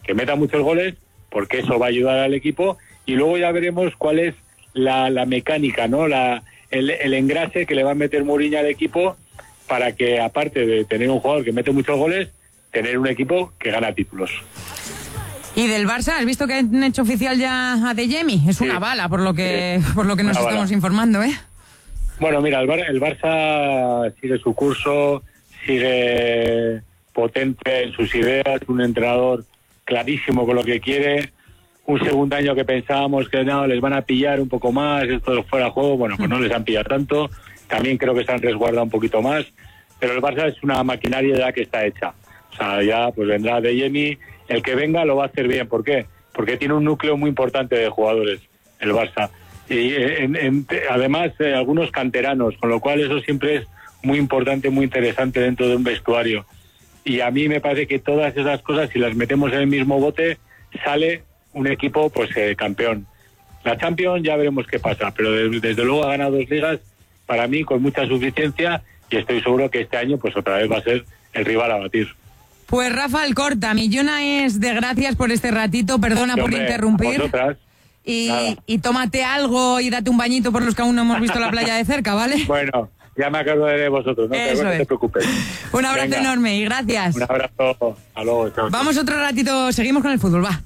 que meta muchos goles, porque eso va a ayudar al equipo, y luego ya veremos cuál es la mecánica, ¿no? El engrase que le va a meter Mourinho al equipo para que, aparte de tener un jugador que mete muchos goles, tener un equipo que gana títulos. Y del Barça, ¿has visto que han hecho oficial ya a Adeyemi? Es una bala, por lo que nos estamos informando, ¿eh? Bueno, mira, el Barça sigue su curso, sigue potente en sus ideas, un entrenador clarísimo con lo que quiere. Un segundo año que pensábamos que no, les van a pillar un poco más, esto fuera de juego, bueno, pues no les han pillado tanto. También creo que se han resguardado un poquito más, pero el Barça es una maquinaria ya que está hecha. O sea, ya pues vendrá Adeyemi, el que venga lo va a hacer bien. ¿Por qué? Porque tiene un núcleo muy importante de jugadores, el Barça. Y además algunos canteranos, con lo cual eso siempre es muy importante, muy interesante dentro de un vestuario. Y a mí me parece que todas esas cosas, si las metemos en el mismo bote, sale un equipo pues campeón. La Champions ya veremos qué pasa, pero desde luego ha ganado 2 ligas, para mí con mucha suficiencia, y estoy seguro que este año pues otra vez va a ser el rival a batir. Pues Rafa Alcorta, millones de gracias por este ratito, perdona por interrumpir. Y tómate algo y date un bañito por los que aún no hemos visto la playa de cerca, ¿vale? Bueno, ya me acordaré de vosotros, no te preocupes. Un abrazo enorme y gracias. Un abrazo, hasta luego. Chao. Vamos otro ratito, seguimos con el fútbol, va.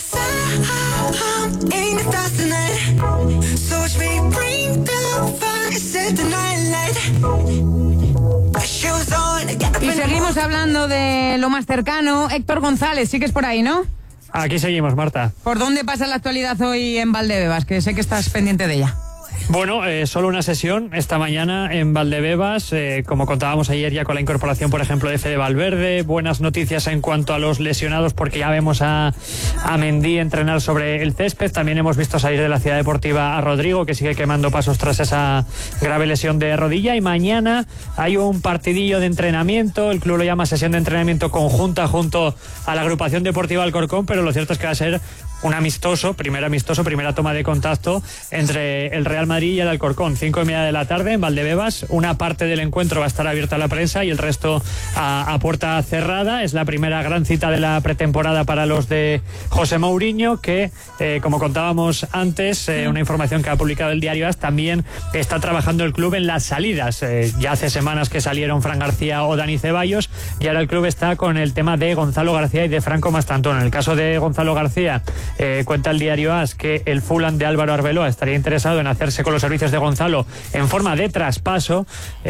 Y seguimos hablando de lo más cercano. Héctor González, sigues por ahí, ¿no? Aquí seguimos, Marta. ¿Por dónde pasa la actualidad hoy en Valdebebas? Que sé que estás pendiente de ella. Bueno, solo una sesión esta mañana en Valdebebas, como contábamos ayer ya con la incorporación, por ejemplo, de Fede Valverde. Buenas noticias en cuanto a los lesionados, porque ya vemos a Mendy entrenar sobre el césped. También hemos visto salir de la Ciudad Deportiva a Rodrigo, que sigue quemando pasos tras esa grave lesión de rodilla. Y mañana hay un partidillo de entrenamiento, el club lo llama sesión de entrenamiento conjunta junto a la agrupación deportiva Alcorcón, pero lo cierto es que va a ser un amistoso, primera toma de contacto entre el Real Madrid y el Alcorcón. 5:30 de la tarde en Valdebebas. Una parte del encuentro va a estar abierta a la prensa y el resto a puerta cerrada. Es la primera gran cita de la pretemporada para los de José Mourinho, que como contábamos antes, una información que ha publicado el diario AS, también está trabajando el club en las salidas. Ya hace semanas que salieron Fran García o Dani Ceballos, y ahora el club está con el tema de Gonzalo García y de Franco Mastantón. En el caso de Gonzalo García, cuenta el diario AS que el Fulham de Álvaro Arbeloa estaría interesado en hacerse con los servicios de Gonzalo en forma de traspaso.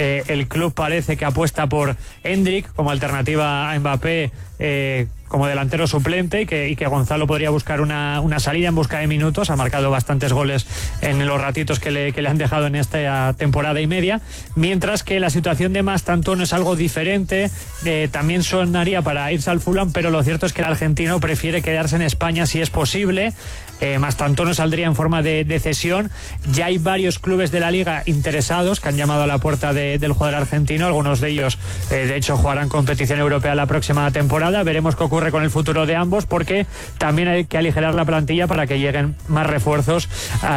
El club parece que apuesta por Endrick como alternativa a Mbappé, como delantero suplente, y que Gonzalo podría buscar una salida en busca de minutos. Ha marcado bastantes goles en los ratitos que le han dejado en esta temporada y media, mientras que la situación de Mastantón es algo diferente. También sonaría para irse al Fulham, pero lo cierto es que el argentino prefiere quedarse en España si es posible. Mastantón saldría en forma de cesión. Ya hay varios clubes de la liga interesados que han llamado a la puerta del jugador argentino. Algunos de ellos de hecho jugarán competición europea la próxima temporada. Veremos qué ocurre con el futuro de ambos, porque también hay que aligerar la plantilla para que lleguen más refuerzos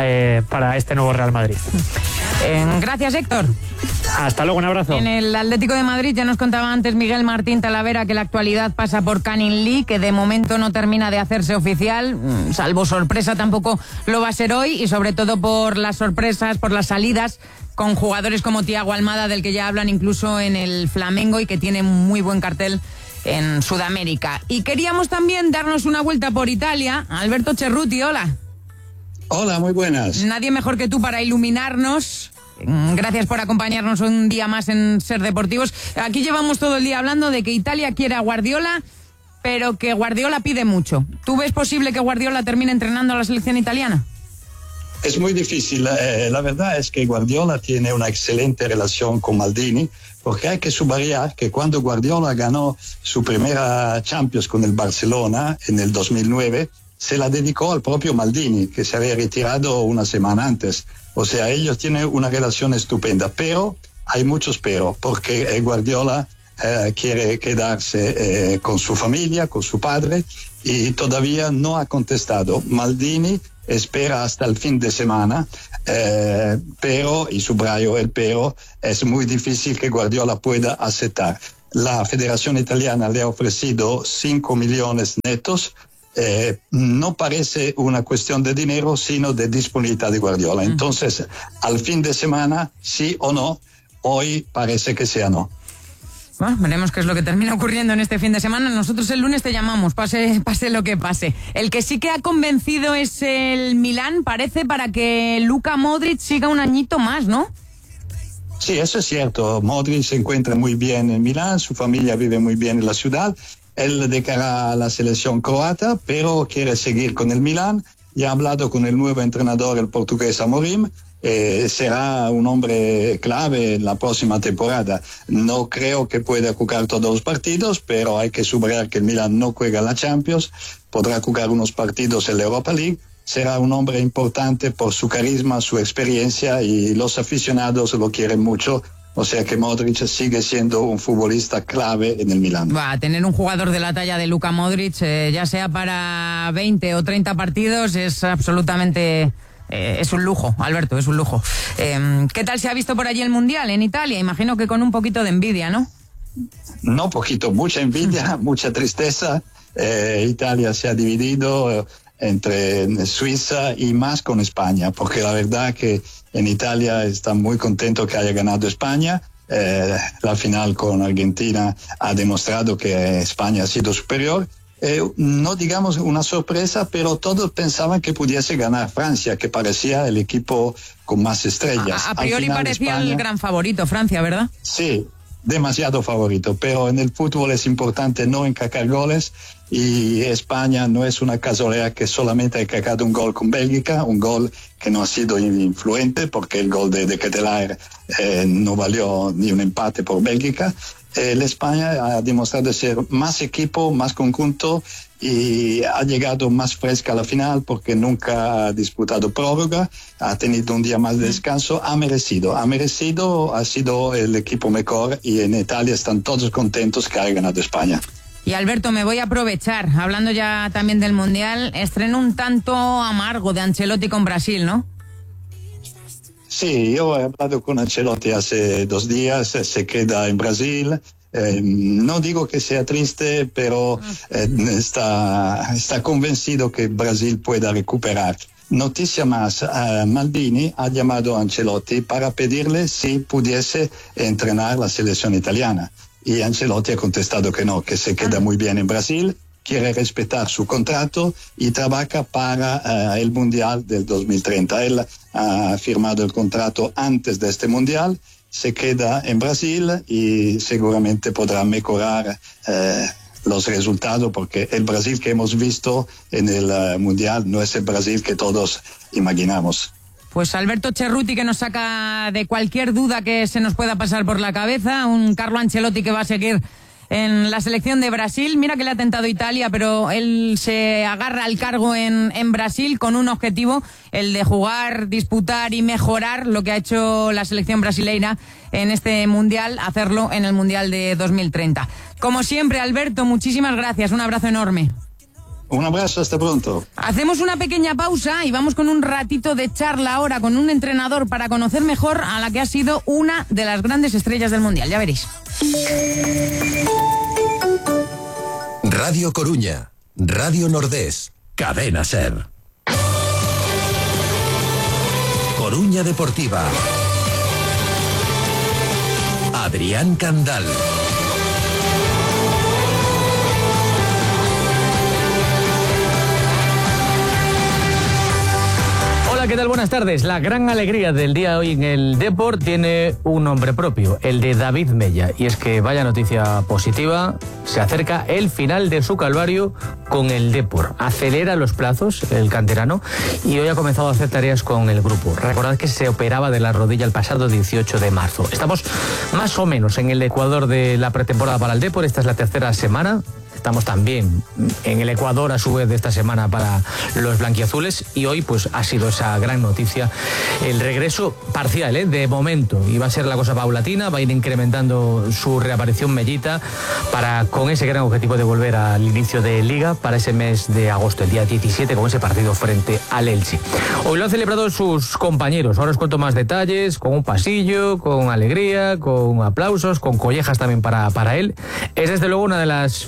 para este nuevo Real Madrid. Gracias, Héctor. Hasta luego, un abrazo. En el Atlético de Madrid ya nos contaba antes Miguel Martín Talavera que la actualidad pasa por Canning Lee, que de momento no termina de hacerse oficial, salvo sorpresa tampoco lo va a ser hoy, y sobre todo por las sorpresas, por las salidas con jugadores como Thiago Almada, del que ya hablan incluso en el Flamengo y que tiene muy buen cartel en Sudamérica. Y queríamos también darnos una vuelta por Italia. Alberto Cerruti, hola. Hola, muy buenas. Nadie mejor que tú para iluminarnos. Gracias por acompañarnos un día más en Ser Deportivos. Aquí llevamos todo el día hablando de que Italia quiere a Guardiola, pero que Guardiola pide mucho. ¿Tú ves posible que Guardiola termine entrenando a la selección italiana? Es muy difícil. La verdad es que Guardiola tiene una excelente relación con Maldini, porque hay que subrayar que cuando Guardiola ganó su primera Champions con el Barcelona en el 2009, se la dedicó al propio Maldini, que se había retirado una semana antes. O sea, ellos tienen una relación estupenda, pero hay muchos pero, porque Guardiola quiere quedarse con su familia, con su padre, y todavía no ha contestado. Maldini espera hasta el fin de semana, pero, y subrayo el pero, es muy difícil que Guardiola pueda aceptar. La Federación Italiana le ha ofrecido 5 millones netos, no parece una cuestión de dinero, sino de disponibilidad de Guardiola. Entonces, al fin de semana, sí o no, hoy parece que sea no. Bueno, veremos qué es lo que termina ocurriendo en este fin de semana. Nosotros el lunes te llamamos, pase lo que pase. El que sí que ha convencido es el Milán, parece, para que Luka Modric siga un añito más, ¿no? Sí, eso es cierto. Modric se encuentra muy bien en Milán, su familia vive muy bien en la ciudad. Él de cara a la selección croata, pero quiere seguir con el Milán. Ya ha hablado con el nuevo entrenador, el portugués Amorim. Será un hombre clave en la próxima temporada. No creo que pueda jugar todos los partidos, pero hay que subrayar que el Milan no juega la Champions, podrá jugar unos partidos en la Europa League. Será un hombre importante por su carisma, su experiencia, y los aficionados lo quieren mucho. O sea que Modric sigue siendo un futbolista clave en el Milan. Va a tener un jugador de la talla de Luka Modric, ya sea para 20 o 30 partidos, es absolutamente... es un lujo, Alberto, es un lujo. ¿Qué tal se ha visto por allí el Mundial en Italia? Imagino que con un poquito de envidia, ¿no? No poquito, mucha envidia, mucha tristeza. Italia se ha dividido entre Suiza y más con España, porque la verdad que en Italia están muy contentos que haya ganado España. La final con Argentina ha demostrado que España ha sido superior. No digamos una sorpresa, pero todos pensaban que pudiese ganar Francia, que parecía el equipo con más estrellas. A priori parecía España, el gran favorito, Francia, ¿verdad? Sí, demasiado favorito, pero en el fútbol es importante no encajar goles, y España no es una casualidad que solamente ha encajado un gol con Bélgica, un gol que no ha sido influente, porque el gol de Ketelaere no valió ni un empate por Bélgica. La España ha demostrado ser más equipo, más conjunto, y ha llegado más fresca a la final porque nunca ha disputado prórroga, ha tenido un día más de descanso, ha merecido, ha sido el equipo mejor, y en Italia están todos contentos que haya ganado España. Y Alberto, me voy a aprovechar, hablando ya también del Mundial, estreno un tanto amargo de Ancelotti con Brasil, ¿no? Sí, yo he hablado con Ancelotti hace 2 días, se queda en Brasil. No digo que sea triste, pero está convencido que Brasil pueda recuperar. Noticia más, Maldini ha llamado a Ancelotti para pedirle si pudiese entrenar la selección italiana. Y Ancelotti ha contestado que no, que se queda muy bien en Brasil, quiere respetar su contrato y trabaja para el Mundial del 2030. Él ha firmado el contrato antes de este Mundial, se queda en Brasil y seguramente podrá mejorar los resultados, porque el Brasil que hemos visto en el Mundial no es el Brasil que todos imaginamos. Pues Alberto Cerruti, que nos saca de cualquier duda que se nos pueda pasar por la cabeza, un Carlo Ancelotti que va a seguir en la selección de Brasil. Mira que le ha tentado Italia, pero él se agarra al cargo en Brasil con un objetivo, el de jugar, disputar y mejorar lo que ha hecho la selección brasileña en este Mundial, hacerlo en el Mundial de 2030. Como siempre, Alberto, muchísimas gracias, un abrazo enorme. Un abrazo, hasta pronto. Hacemos una pequeña pausa y vamos con un ratito de charla ahora con un entrenador para conocer mejor a la que ha sido una de las grandes estrellas del Mundial. Ya veréis. Radio Coruña, Radio Nordés, Cadena SER. Coruña Deportiva. Adrián Candal. Hola, ¿qué tal? Buenas tardes. La gran alegría del día hoy en el Deport tiene un nombre propio, el de David Mella. Y es que vaya noticia positiva, se acerca el final de su calvario con el Deport. Acelera los plazos el canterano y hoy ha comenzado a hacer tareas con el grupo. Recordad que se operaba de la rodilla el pasado 18 de marzo. Estamos más o menos en el Ecuador de la pretemporada para el Deport. Esta es la 3ª semana. Estamos también en el Ecuador a su vez de esta semana para los blanquiazules, y hoy pues ha sido esa gran noticia, el regreso parcial, de momento, y va a ser la cosa paulatina, va a ir incrementando su reaparición Mellita para con ese gran objetivo de volver al inicio de Liga para ese mes de agosto, el día 17, con ese partido frente al Elche. Hoy lo han celebrado sus compañeros, ahora os cuento más detalles, con un pasillo, con alegría, con aplausos, con collejas también para él. Es desde luego una de las figuras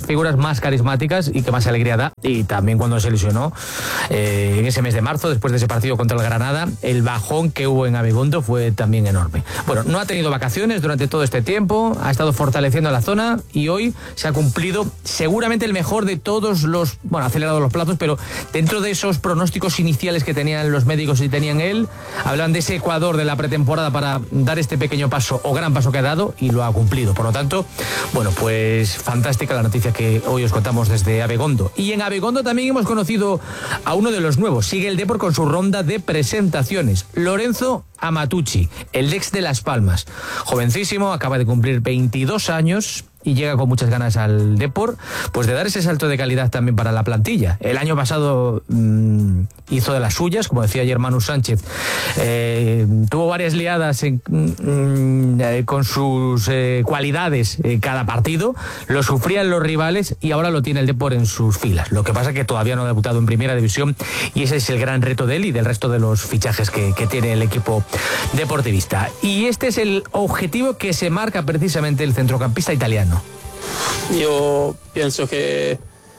más carismáticas y que más alegría da. Y también cuando se lesionó en ese mes de marzo, después de ese partido contra el Granada, el bajón que hubo en Abegondo fue también enorme. Bueno, no ha tenido vacaciones durante todo este tiempo, ha estado fortaleciendo la zona y hoy se ha cumplido seguramente el mejor de todos los, bueno, acelerado los plazos, pero dentro de esos pronósticos iniciales que tenían los médicos y tenían él, hablan de ese Ecuador de la pretemporada para dar este pequeño paso o gran paso que ha dado, y lo ha cumplido. Por lo tanto, bueno, pues fantástica la noticia que hoy os contamos desde Abegondo. Y en Abegondo también hemos conocido a uno de los nuevos. Sigue el Depor con su ronda de presentaciones. Lorenzo Amatucci, el ex de Las Palmas. Jovencísimo, acaba de cumplir 22 años y llega con muchas ganas al Depor, pues de dar ese salto de calidad también para la plantilla. El año pasado hizo de las suyas, como decía ayer Manu Sánchez, tuvo varias liadas con sus cualidades cada partido, lo sufrían los rivales y ahora lo tiene el Depor en sus filas. Lo que pasa es que todavía no ha debutado en primera división y ese es el gran reto de él y del resto de los fichajes que tiene el equipo deportivista. Y este es el objetivo que se marca precisamente el centrocampista italiano. Yo pienso que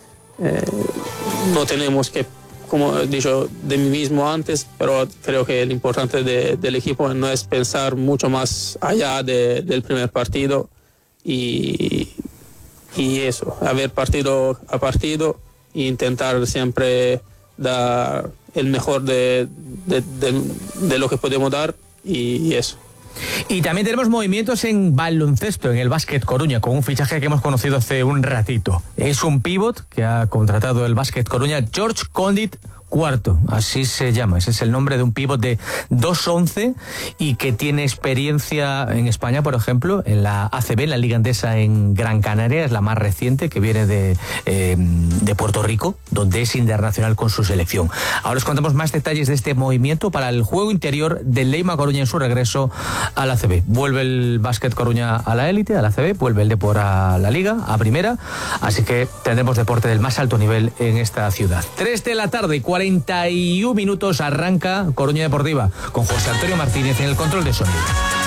no tenemos que, como he dicho de mí mismo antes, pero creo que lo importante del equipo no es pensar mucho más allá del primer partido y eso, a ver partido a partido e intentar siempre dar el mejor de lo que podemos dar y eso. Y también tenemos movimientos en baloncesto, en el Básquet Coruña, con un fichaje que hemos conocido hace un ratito. Es un pívot que ha contratado el Básquet Coruña, George Condit IV, así se llama. Ese es el nombre de un pívot de 2'11 y que tiene experiencia en España, por ejemplo, en la ACB, en la Liga Andesa en Gran Canaria, es la más reciente, que viene de Puerto Rico, donde es internacional con su selección. Ahora os contamos más detalles de este movimiento para el juego interior del Leima Coruña en su regreso a la ACB. Vuelve el Básquet Coruña a la élite, a la ACB, vuelve el Depor a la Liga, a Primera, así que tendremos deporte del más alto nivel en esta ciudad. 3 de la tarde, 41 minutos, arranca Coruña Deportiva con José Antonio Martínez en el control de sonido.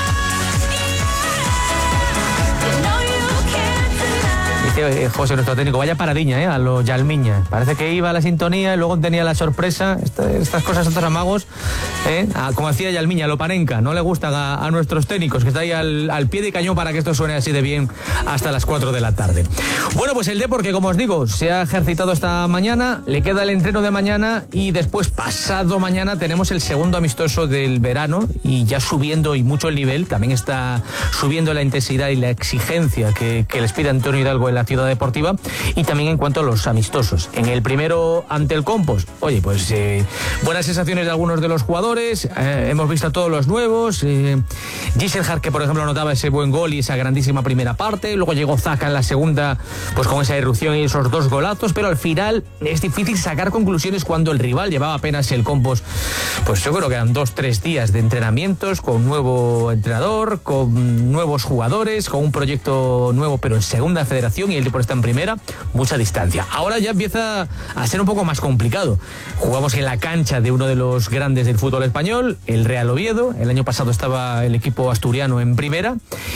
Dice José, nuestro técnico, vaya paradiña, a lo Yalmiña. Parece que iba a la sintonía y luego tenía la sorpresa. Estas cosas, estos amagos, como decía Yalmiña, lo panenca. No le gustan a nuestros técnicos, que está ahí al pie de cañón para que esto suene así de bien hasta las 4 de la tarde. Bueno, pues el Depor, que como os digo, se ha ejercitado esta mañana, le queda el entreno de mañana y después, pasado mañana, tenemos el segundo amistoso del verano y ya subiendo y mucho el nivel. También está subiendo la intensidad y la exigencia que les pide Antonio Hidalgo en la ciudad deportiva, y también en cuanto a los amistosos. En el primero ante el Compost, oye, pues buenas sensaciones de algunos de los jugadores, hemos visto a todos los nuevos, Giselhard, que por ejemplo anotaba ese buen gol y esa grandísima primera parte, luego llegó Zaka en la segunda, pues con esa irrupción y esos 2 golazos, pero al final es difícil sacar conclusiones cuando el rival llevaba apenas el Compost, pues yo creo que eran 2-3 días de entrenamientos, con nuevo entrenador, con nuevos jugadores, con un proyecto nuevo, pero en segunda federación, y el Depor está en primera, mucha distancia. Ahora ya empieza a ser un poco más complicado. Jugamos en la cancha de uno de los grandes del fútbol español, el Real Oviedo. El año pasado estaba el equipo asturiano en primera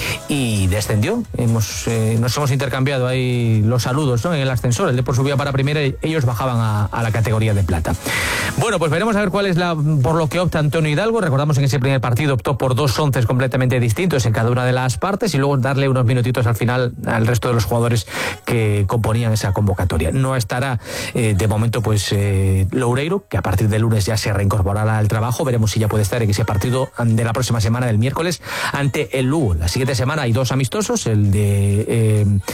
y descendió. Nos hemos intercambiado ahí los saludos, ¿no? En el ascensor. El Depor subía para primera y ellos bajaban a la categoría de plata. Bueno, pues veremos a ver cuál es por lo que opta Antonio Hidalgo. Recordamos en ese primer partido optó por 2 onces completamente distintos en cada una de las partes y luego darle unos minutitos al final al resto de los jugadores que componían esa convocatoria. No estará de momento pues Loureiro, que a partir del lunes ya se reincorporará al trabajo. Veremos si ya puede estar en ese partido de la próxima semana, del miércoles, ante el Lugo. La siguiente semana hay 2 amistosos, el del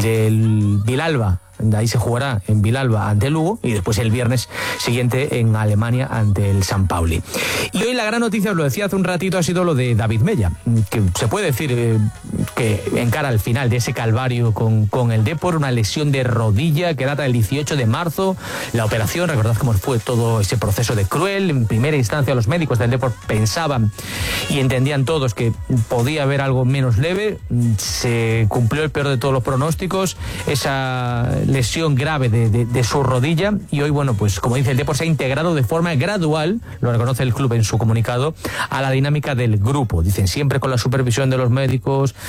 Vilalba. Ahí se jugará en Vilalba ante el Lugo y después el viernes siguiente en Alemania ante el San Pauli. Y hoy la gran noticia, os lo decía hace un ratito, ha sido lo de David Mella, que se puede decir que encara al final de ese calvario con el Depor, una lesión de rodilla que data del 18 de marzo. La operación, recordad cómo fue todo ese proceso de cruel. En primera instancia los médicos del Depor pensaban y entendían todos que podía haber algo menos leve. Se cumplió el peor de todos los pronósticos, esa lesión grave de su rodilla, y hoy, bueno, pues como dice el Depor, se ha integrado de forma gradual, lo reconoce el club en su comunicado, a la dinámica del grupo. Dicen, siempre con la supervisión de los médicos,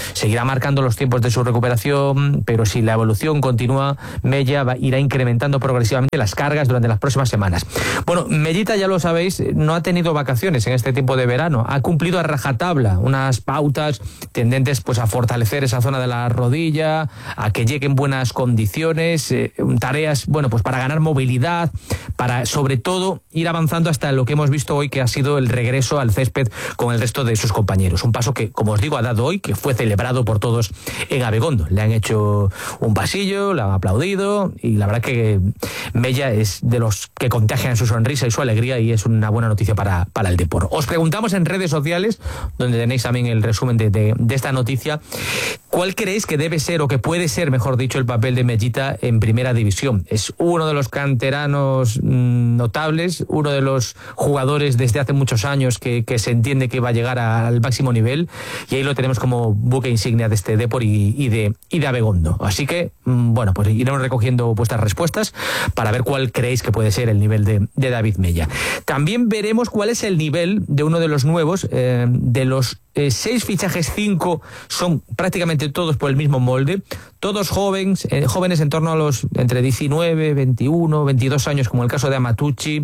seguirá marcando los tiempos de su recuperación, pero si la evolución continúa, Mella irá incrementando progresivamente las cargas durante las próximas semanas. Bueno, Mellita, ya lo sabéis, no ha tenido vacaciones en este tiempo de verano, ha cumplido a rajatabla unas pautas tendentes pues a fortalecer esa zona de la rodilla, a que lleguen buenas condiciones, tareas, bueno, pues para ganar movilidad, para sobre todo ir avanzando hasta lo que hemos visto hoy, que ha sido el regreso al césped con el resto de sus compañeros. Un paso que, como os digo, ha dado hoy, que fue celebrado por todos en Abegondo. Le han hecho un pasillo, le han aplaudido y la verdad que Mella es de los que contagian su sonrisa y su alegría y es una buena noticia para el deporte. Os preguntamos en redes sociales, donde tenéis también el resumen de esta noticia, ¿cuál creéis que debe ser o que puede ser, mejor dicho, el papel de Mellita en primera división? Es uno de los canteranos notables, uno de los jugadores desde hace muchos años que se entiende que va a llegar al máximo nivel y ahí lo tenemos como buque insignia de este Depor y de Abegondo. Así que, bueno, pues iremos recogiendo vuestras respuestas para ver cuál creéis que puede ser el nivel de David Mella. También veremos cuál es el nivel de uno de los nuevos, de los 6 fichajes, 5 son prácticamente todos por el mismo molde, todos jóvenes en torno a los entre 19, 21, 22 años, como el caso de Amatucci,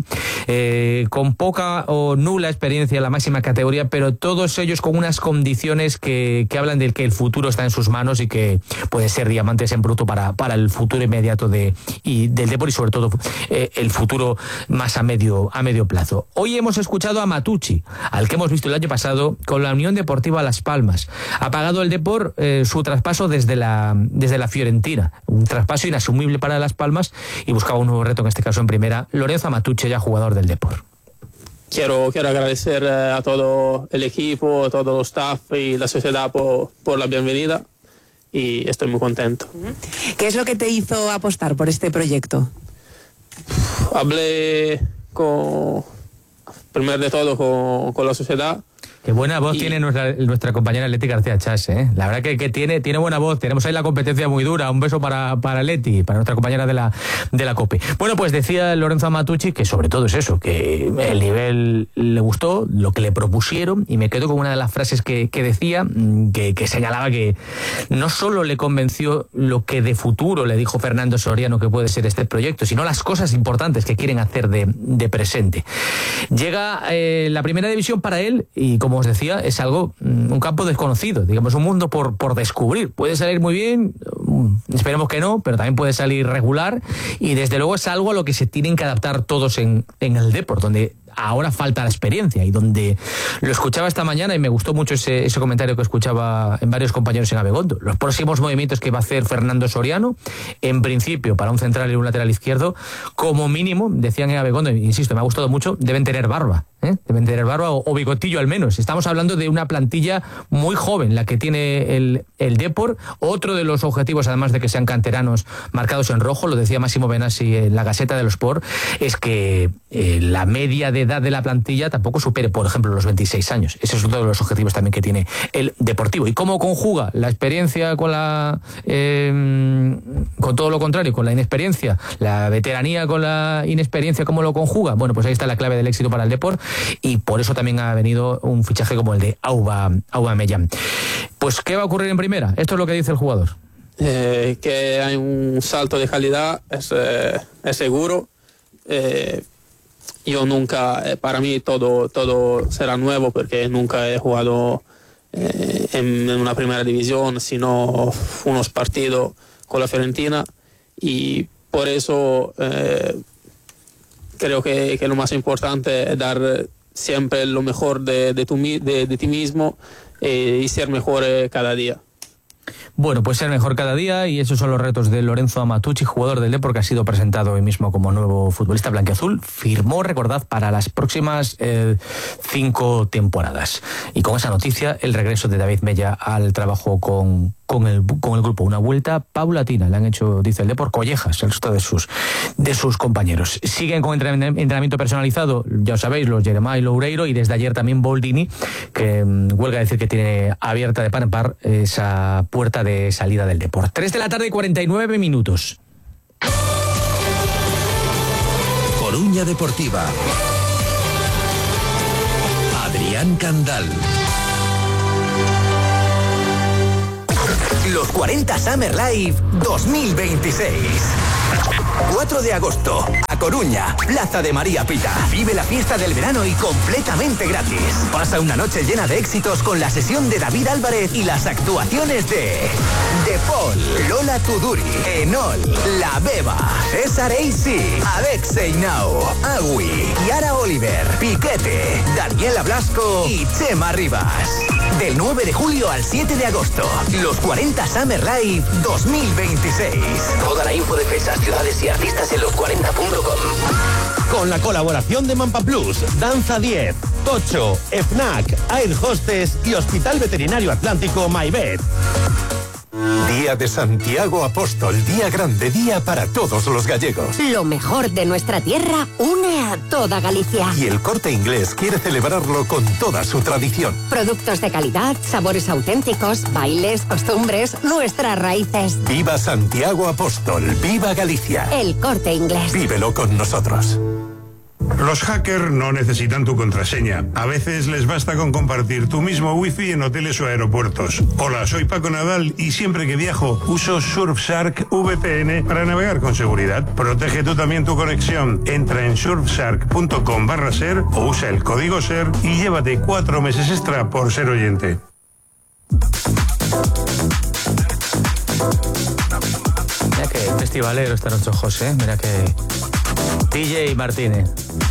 con poca o nula experiencia en la máxima categoría, pero todos ellos con unas condiciones que hablan del que el futuro está en sus manos y que puede ser diamantes en bruto para el futuro inmediato del Depor y sobre todo el futuro más a medio plazo. Hoy hemos escuchado a Amatucci, al que hemos visto el año pasado con la Unión Deportiva Las Palmas. Ha pagado el Depor su traspaso desde la Fiorentina, un traspaso inasumible para Las Palmas y buscaba un nuevo reto, en este caso en primera. Lorenzo Amatucci, ya jugador del Depor. Quiero agradecer a todo el equipo, a todo el staff y la sociedad por la bienvenida y estoy muy contento. ¿Qué es lo que te hizo apostar por este proyecto? Hablé primero de todo con la sociedad. Qué buena voz tiene nuestra compañera Leti García Chas, ¿eh? La verdad que tiene buena voz. Tenemos ahí la competencia muy dura. Un beso para Leti, para nuestra compañera de la COPE. Bueno, pues decía Lorenzo Amatucci que sobre todo es eso, que el nivel le gustó, lo que le propusieron, y me quedo con una de las frases que decía, que señalaba que no solo le convenció lo que de futuro le dijo Fernando Soriano que puede ser este proyecto, sino las cosas importantes que quieren hacer de presente. Llega la primera división para él y, como os decía, es algo, un campo desconocido, digamos, un mundo por descubrir. Puede salir muy bien, esperemos que no, pero también puede salir regular y desde luego es algo a lo que se tienen que adaptar todos en el Depor, donde ahora falta la experiencia y donde lo escuchaba esta mañana y me gustó mucho ese comentario que escuchaba en varios compañeros en Abegondo. Los próximos movimientos que va a hacer Fernando Soriano, en principio para un central y un lateral izquierdo, como mínimo, decían en Abegondo, insisto, me ha gustado mucho, deben tener barba. Deben tener barba o bigotillo al menos. Estamos hablando de una plantilla muy joven, la que tiene el Depor. Otro de los objetivos, además de que sean canteranos marcados en rojo, lo decía Massimo Benassi en la Gaceta dello Sport, es que la media de edad de la plantilla tampoco supere, por ejemplo, los 26 años. Ese es uno de los objetivos también que tiene el Deportivo. ¿Y cómo conjuga la experiencia con todo lo contrario, con la inexperiencia? La veteranía con la inexperiencia, ¿cómo lo conjuga? Bueno, pues ahí está la clave del éxito para el Depor. Y por eso también ha venido un fichaje como el de Auba Mella. Pues, ¿qué va a ocurrir en primera? Esto es lo que dice el jugador. Que hay un salto de calidad, es seguro. Yo nunca, para mí todo será nuevo porque nunca he jugado en una primera división, sino unos partidos con la Fiorentina y por eso creo que lo más importante es dar siempre lo mejor de ti mismo y ser mejor cada día. Bueno, pues ser mejor cada día y esos son los retos de Lorenzo Amatucci, jugador del Depor, que ha sido presentado hoy mismo como nuevo futbolista blanquiazul. Firmó, recordad, para las próximas 5 temporadas. Y con esa noticia, el regreso de David Mella al trabajo con el grupo. Una vuelta paulatina. Le han hecho, dice el Depor, collejas el resto de sus compañeros. Siguen con entrenamiento personalizado, ya os sabéis, los Jeremai y Loureiro, y desde ayer también Boldini, que huelga decir que tiene abierta de par en par esa puerta de salida del Depor. 3 de la tarde y 49 minutos. Coruña Deportiva. Adrián Candal. Los 40 Summer Live 2026. 4 de agosto, A Coruña, Plaza de María Pita. Vive la fiesta del verano y completamente gratis. Pasa una noche llena de éxitos con la sesión de David Álvarez y las actuaciones de Paul, Lola Tuduri, Enol, La Beba, César AC, Alexei Nau, Agui, Yara Oliver, Piquete, Daniela Blasco y Chema Rivas. Del 9 de julio al 7 de agosto, los 40 Summer Live 2026. Toda la info de fechas, ciudades y artistas en los40.com. Con la colaboración de Mampa Plus, Danza 10, Tocho, FNAC, Air Hostess y Hospital Veterinario Atlántico MyVet. Día de Santiago Apóstol, día grande, día para todos los gallegos. Lo mejor de nuestra tierra une a toda Galicia. Y el Corte Inglés quiere celebrarlo con toda su tradición. Productos de calidad, sabores auténticos, bailes, costumbres, nuestras raíces. Viva Santiago Apóstol, viva Galicia. El Corte Inglés. Vívelo con nosotros. Los hackers no necesitan tu contraseña. A veces les basta con compartir tu mismo wifi en hoteles o aeropuertos. Hola, soy Paco Nadal y siempre que viajo uso Surfshark VPN para navegar con seguridad. Protege tú también tu conexión. Entra en surfshark.com/ser o usa el código SER y llévate 4 meses extra por ser oyente. Mira que festivalero esta noche, José. Mira que DJ Martínez.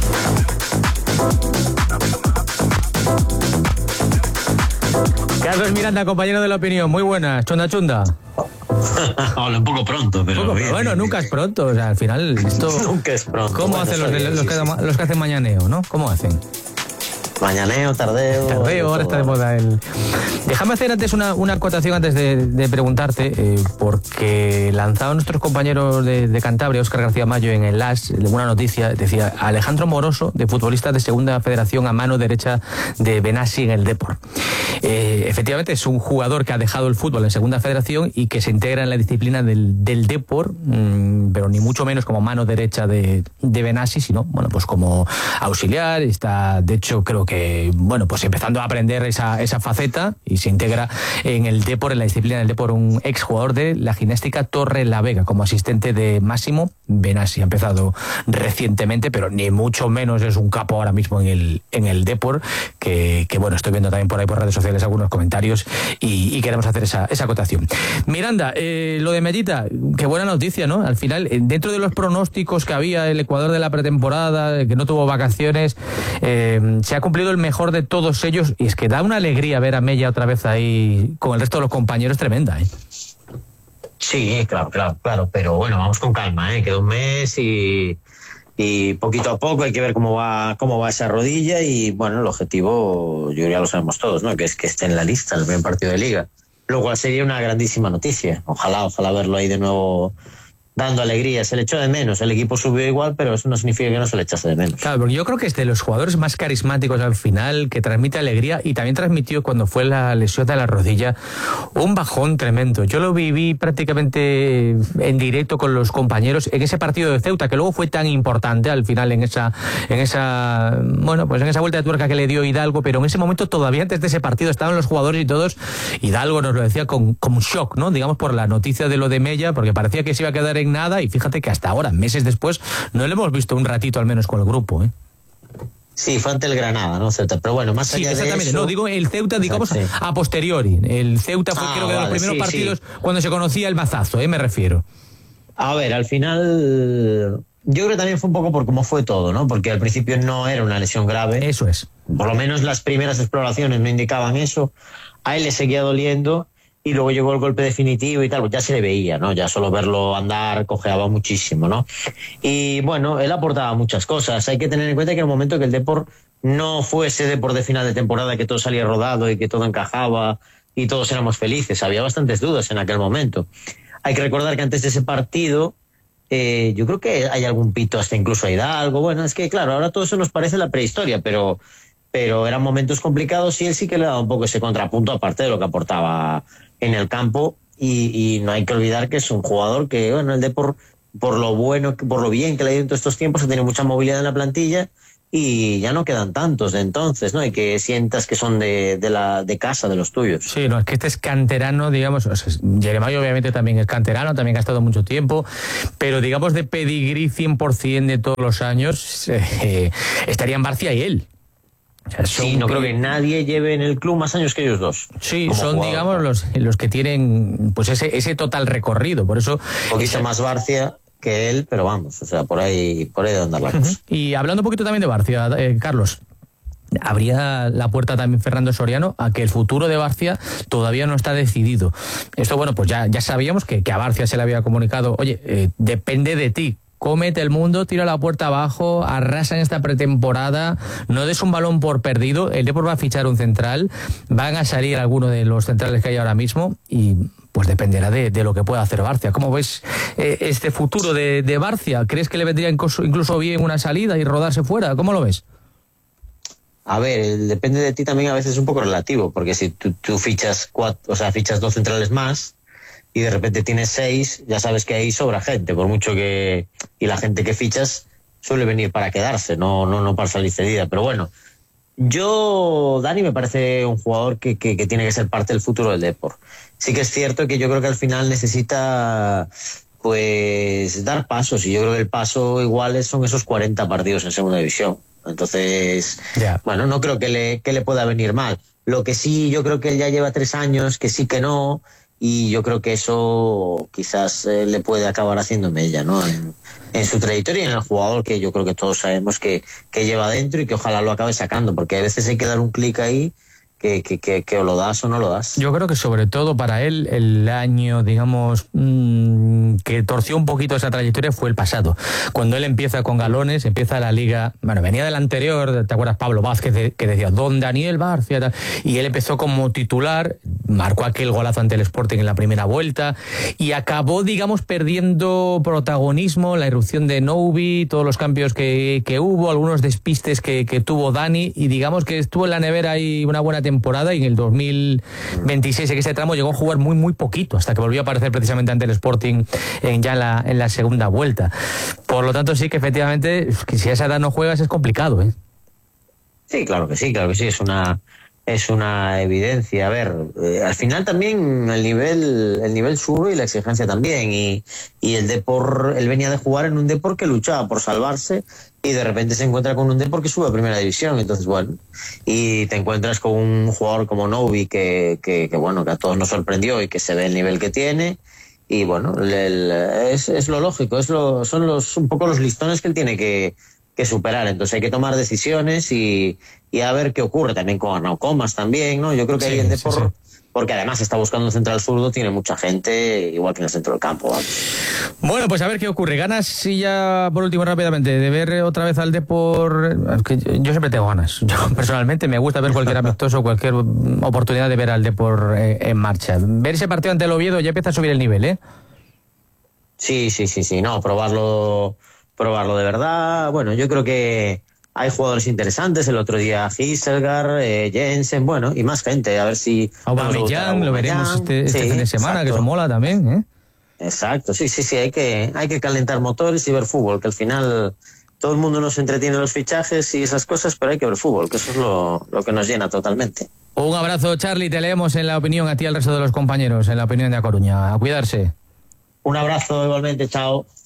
Carlos Miranda, compañero de La Opinión, muy buenas. Chunda, chunda. Hola, un poco pronto, pero bien, bueno, bien, nunca es pronto. O sea, al final esto. Nunca es pronto. ¿Cómo hacen los que hacen mañaneo, no? ¿Cómo hacen? Mañaneo, tardeo, ahora está de moda el... Déjame hacer antes una acotación antes de preguntarte, porque lanzaban nuestros compañeros de Cantabria, Óscar García Mayo, en el AS, una noticia, decía Alejandro Moroso, de futbolista de Segunda Federación a mano derecha de Benassi en el Depor. Efectivamente es un jugador que ha dejado el fútbol en Segunda Federación y que se integra en la disciplina del Depor, pero ni mucho menos como mano derecha de Benassi, sino, bueno, pues como auxiliar. Está, de hecho, creo que, bueno, pues empezando a aprender esa faceta y se integra en el Depor, en la disciplina del Depor, un exjugador de la gimnástica Torre la Vega como asistente de Máximo Benassi. Ha empezado recientemente, pero ni mucho menos es un capo ahora mismo en el Depor, que bueno, estoy viendo también por ahí por redes sociales algunos comentarios y queremos hacer esa acotación. Miranda, lo de Mellita, qué buena noticia, ¿no? Al final, dentro de los pronósticos que había, el Ecuador de la pretemporada, que no tuvo vacaciones, se ha cumplido el mejor de todos ellos, y es que da una alegría ver a Mella otra vez ahí con el resto de los compañeros, tremenda, ¿eh? Sí, claro, pero bueno, vamos con calma, queda un mes y poquito a poco hay que ver cómo va esa rodilla, y bueno, el objetivo yo ya lo sabemos todos, ¿no? Que es que esté en la lista en el primer partido de Liga, lo cual sería una grandísima noticia. Ojalá verlo ahí de nuevo dando alegría. Se le echó de menos, el equipo subió igual, pero eso no significa que no se le echase de menos. Claro, porque yo creo que es de los jugadores más carismáticos al final, que transmite alegría, y también transmitió, cuando fue la lesión de la rodilla, un bajón tremendo. Yo lo viví prácticamente en directo con los compañeros en ese partido de Ceuta, que luego fue tan importante al final en esa bueno, pues en esa vuelta de tuerca que le dio Hidalgo, pero en ese momento, todavía antes de ese partido, estaban los jugadores y todos. Hidalgo nos lo decía como un shock, ¿no? Digamos, por la noticia de lo de Mella, porque parecía que se iba a quedar en nada, y fíjate que hasta ahora, meses después, no le hemos visto un ratito al menos con el grupo, ¿eh? Sí, fue ante el Granada, ¿no? Ceuta, pero bueno, más allá exactamente, de eso... no, digo el Ceuta, digamos, sí, a posteriori. El Ceuta fue, creo que de los primeros partidos cuando se conocía el mazazo, me refiero. A ver, al final... Yo creo que también fue un poco por cómo fue todo, ¿no? Porque al principio no era una lesión grave. Eso es. Por lo menos las primeras exploraciones no indicaban eso. A él le seguía doliendo, y luego llegó el golpe definitivo y tal, pues ya se le veía, ¿no? Ya solo verlo andar cojeaba muchísimo, ¿no? Y bueno, él aportaba muchas cosas. Hay que tener en cuenta que en el momento que el Depor no fue ese Depor de final de temporada, que todo salía rodado y que todo encajaba y todos éramos felices, había bastantes dudas en aquel momento. Hay que recordar que antes de ese partido, yo creo que hay algún pito hasta incluso a Hidalgo. Bueno, es que claro, ahora todo eso nos parece la prehistoria, pero eran momentos complicados, y él sí que le daba un poco ese contrapunto, aparte de lo que aportaba en el campo, y no hay que olvidar que es un jugador que, bueno, el Depor, por lo bien que le ha ido en todos estos tiempos, ha tenido mucha movilidad en la plantilla, y ya no quedan tantos de entonces, ¿no? Y que sientas que son de casa, de los tuyos. Sí, no, es que este es canterano, digamos, o sea, Jeremejeff obviamente también es canterano, también ha estado mucho tiempo, pero digamos de pedigrí 100% de todos los años, estarían Barcia y él. O sea, sí, no creo que nadie lleve en el club más años que ellos dos. Sí, son jugador, digamos los que tienen pues ese total recorrido, por eso... Un poquito más Barcia que él, pero vamos, o sea, por ahí de andar la cosa. Y hablando un poquito también de Barcia, Carlos, abría la puerta también Fernando Soriano a que el futuro de Barcia todavía no está decidido. Esto, bueno, pues ya sabíamos que a Barcia se le había comunicado, oye, depende de ti. Cómete el mundo, tira la puerta abajo, arrasa en esta pretemporada, no des un balón por perdido. El Depor va a fichar un central, van a salir algunos de los centrales que hay ahora mismo y pues dependerá de lo que pueda hacer Barcia. ¿Cómo ves este futuro de Barcia? ¿Crees que le vendría incluso bien una salida y rodarse fuera? ¿Cómo lo ves? A ver, depende de ti también, a veces es un poco relativo, porque si tú fichas fichas 2 centrales más y de repente tienes 6, ya sabes que ahí sobra gente, por mucho que... Y la gente que fichas suele venir para quedarse, no para salir cedida. Pero bueno, Dani me parece un jugador que tiene que ser parte del futuro del Depor. Sí que es cierto que yo creo que al final necesita pues dar pasos, y yo creo que el paso igual son esos 40 partidos en segunda división. Entonces, bueno, no creo que le pueda venir mal. Lo que sí, yo creo que él ya lleva 3 años, que sí que no... Y yo creo que eso quizás le puede acabar haciendo mella, ¿no? En su trayectoria y en el jugador que yo creo que todos sabemos que lleva dentro y que ojalá lo acabe sacando, porque a veces hay que dar un clic ahí que o lo das o no lo das. Yo creo que sobre todo para él el año, digamos, que torció un poquito esa trayectoria fue el pasado. Cuando él empieza con galones, empieza la liga, bueno, venía del anterior, ¿te acuerdas? Pablo Vázquez, que decía, don Daniel Barcia, tal, y él empezó como titular, marcó aquel golazo ante el Sporting en la primera vuelta, y acabó, digamos, perdiendo protagonismo, la irrupción de Noubi, todos los cambios que hubo, algunos despistes que tuvo Dani, y digamos que estuvo en la nevera ahí una buena temporada, y en el 2026 en ese tramo llegó a jugar muy muy poquito, hasta que volvió a aparecer precisamente ante el Sporting ya en la segunda vuelta. Por lo tanto sí que efectivamente, que si a esa edad no juegas es complicado, ¿eh? Sí, claro que sí, es una evidencia. A ver, al final también el nivel sube y la exigencia también, y el Depor, él venía de jugar en un Depor que luchaba por salvarse, y de repente se encuentra con un Depor que sube a primera división. Entonces, bueno, y te encuentras con un jugador como Noubi que bueno, que a todos nos sorprendió y que se ve el nivel que tiene, y bueno, es lo lógico, son un poco los listones que él tiene que superar. Entonces hay que tomar decisiones y a ver qué ocurre también con Arnau Comas también, ¿no? Yo creo que ahí el Depor, porque además está buscando un central zurdo, tiene mucha gente, igual que en el centro del campo, vamos. Bueno, pues a ver qué ocurre. ¿Ganas, y ya por último rápidamente, de ver otra vez al Depor? Es que yo siempre tengo ganas. Yo personalmente me gusta ver cualquier amistoso, cualquier oportunidad de ver al Depor en marcha. Ver ese partido ante el Oviedo ya empieza a subir el nivel, ¿eh? Sí, no, probarlo de verdad. Bueno, yo creo que hay jugadores interesantes. El otro día Giselgar, Jensen, bueno, y más gente. A ver si... Aubameyang, lo veremos este fin de semana, exacto, que eso mola también, ¿eh? Exacto, sí, hay que calentar motores y ver fútbol, que al final todo el mundo nos entretiene los fichajes y esas cosas, pero hay que ver fútbol, que eso es lo que nos llena totalmente. Un abrazo, Charly, te leemos en La Opinión, a ti y al resto de los compañeros en La Opinión de A Coruña. A cuidarse. Un abrazo igualmente, chao.